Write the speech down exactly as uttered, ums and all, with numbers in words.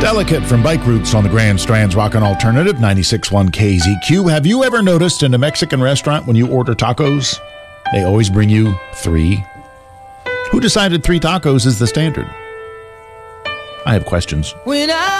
Delicate from Bike Roots on the Grand Strand's Rockin' Alternative, ninety-six point one K Z Q. Have you ever noticed in a Mexican restaurant when you order tacos, they always bring you three? Who decided three tacos is the standard? I have questions. When I